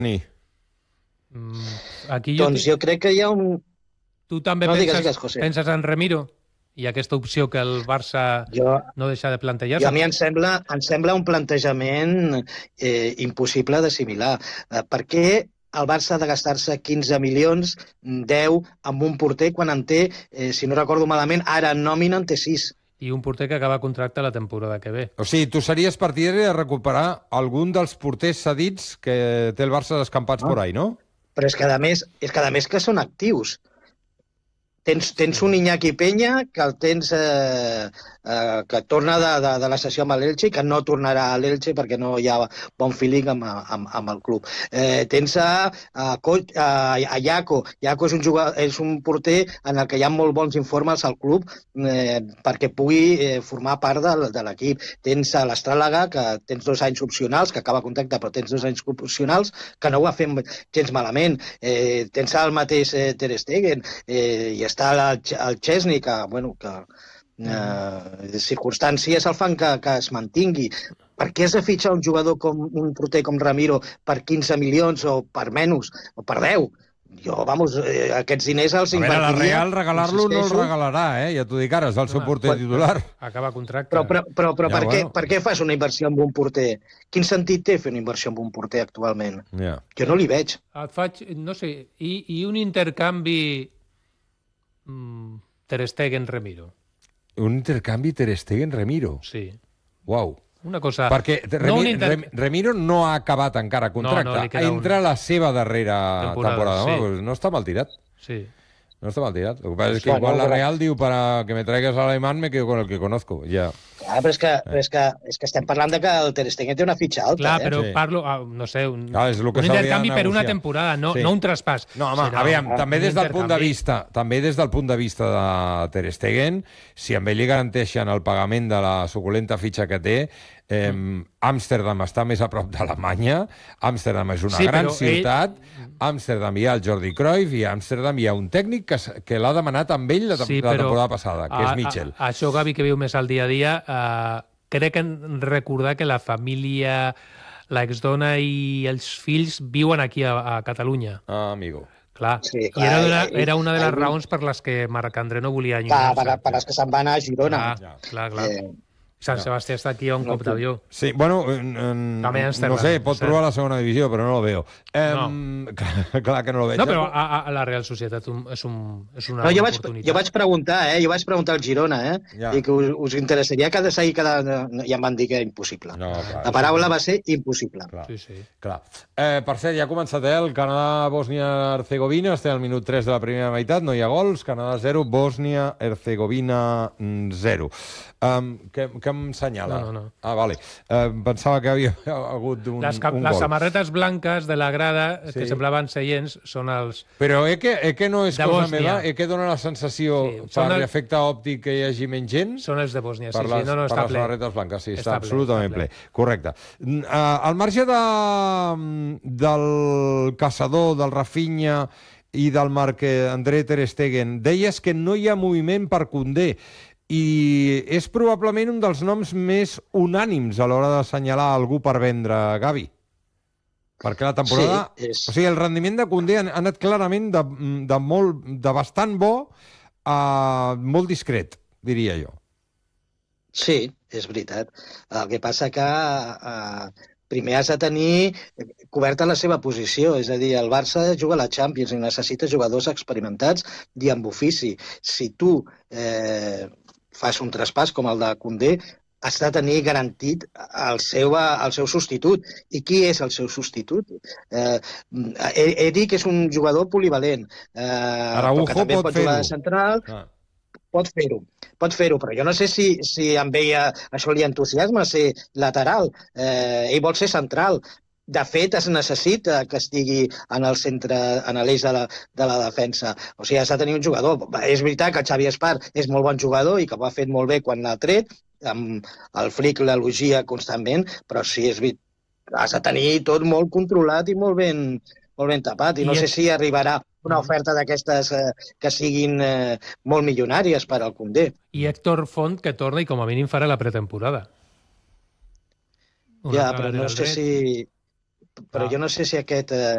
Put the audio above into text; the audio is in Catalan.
Aquí Doncs jo crec que hi ha un... Tu també No, digues, José. penses en Remiro i aquesta opció que el Barça no deixa de plantejar-se? A mi em sembla un plantejament impossible d'assimilar. Per què el Barça ha de gastar-se 15 milions, 10, amb un porter quan en té, si no recordo malament, ara en nòmina en té 6? I un porter que acaba contracte la temporada que ve. O sigui, tu series partidari de recuperar algun dels porters cedits que té el Barça descampats por ahí, no? Però és que a més que són actius. Tens un Iñaki Peña que el tens que torna de la sessió amb l'Elche i que no tornarà a l'Elche perquè no hi ha bon feeling amb el club. Tens a Iaco. Iaco és un porter en el que hi ha molt bons informes al club perquè pugui formar part de l'equip. Tens a l'Estràlaga, que tens 2 anys opcionals, que acaba contracte, però tens 2 anys opcionals, que no ho ha fet gens malament. Tens el mateix Ter Stegen i està el Chesney, que circumstàncies el fan que es mantingui. Per què has de fitxar un jugador un porter com Ramiro per 15 milions o per menys, o per 10? Jo, aquests diners els invertiria... A veure, la Real regalar-lo no el regalarà, ja t'ho dic ara, és el seu porter titular. Acaba contracte. Però per què fas una inversió en un porter? Quin sentit té fer una inversió en un porter actualment? Jo no li veig. Et faig, no sé, i un intercanvi Ter Stegen-Remiro. Un intercanvi Ter Stegen-Remiro? Sí. Uau. Una cosa... Perquè Remiro no ha acabat encara contracte. Entra la seva darrera temporada. Sí. No està mal tirat. Sí. No està mal tirat. El que passa és que igual la Real diu para que me traigas al alemán me quedo con el que conozco. Ja. Clar, però és que estem parlant de que el Ter Stegen té una fitxa alta. Clar, però parlo, no sé, un intercanvi per una temporada, no un traspàs. No, home, aviam, també des del punt de vista de Ter Stegen, si amb ell li garanteixen el pagament de la suculenta fitxa que té, Amsterdam està més a prop d'Alemanya, Amsterdam és una gran ciutat, Amsterdam hi ha el Jordi Cruyff i a Amsterdam hi ha un tècnic que l'ha demanat amb ell la temporada passada, que és Mitchell. Això, Gavi, que viu més al dia a dia, crec recordar que la família, l'exdona i els fills viuen aquí a Catalunya. Ah, amigo. Clar, i era una de les raons per les que Marc-André no volia allunyar-se. Per les que se'n van a Girona. Clar. Sant Sebastià està aquí a un cop d'avió. Sí, bueno, no sé, pot provar la segona divisió, però no lo veo. Clar que no lo veig. No, però a la Real Societat és una oportunitat. Jo vaig preguntar al Girona, i que us interessaria que seguir i em van dir que era impossible. La paraula va ser impossible. Clar. Per cert, ja ha començat el Canadà-Bòsnia-Hercegovina, estem al minut 3 de la primera meitat, no hi ha gols, Canadà 0, Bòsnia-Hercegovina 0. Què em senyala? No. Ah, vale. Pensava que havia hagut un gol. Les samarretes blanques de la grada, que semblaven seients, són els... Però que no és cosa meva? Que dona la sensació, per l'efecte òptic, que hi hagi menys gent? Són els de Bòsnia, sí. Per les samarretes blanques, sí, està absolutament ple. Correcte. Al marge del caçador, del Rafinha i del Marc-André Ter Stegen, deies que no hi ha moviment per Koundé, i és probablement un dels noms més unànims a l'hora d'assenyalar algú per vendre, Gavi. Perquè la temporada... O sigui, el rendiment de Koundé ha anat clarament de bastant bo a molt discret, diria jo. Sí, és veritat. El que passa que primer has de tenir coberta la seva posició, és a dir, el Barça juga a la Champions i necessita jugadors experimentats i amb ofici. Si tu fas un traspàs com el de Koundé, has de tenir garantit el seu substitut. I qui és el seu substitut? He dit que és un jugador polivalent. Araujo també pot jugar fer-ho. de central. Pot fer-ho, però jo no sé si amb ell això li entusiasma ser lateral. Ell vol ser central. De fet, es necessita que estigui en el centre, en l'eix de la defensa. O sigui, has de tenir un jugador. És veritat que Xavi Espart és molt bon jugador i que ho ha fet molt bé quan l'ha tret, amb el Flick l'elogia constantment, però sí, és veritat, has de tenir tot molt controlat i molt ben tapat. I no sé si arribarà una oferta d'aquestes que siguin molt milionàries per al Koundé. I Héctor Font, que torna i com a mínim farà la pretemporada. Ja, però no sé si... Però jo no sé si aquest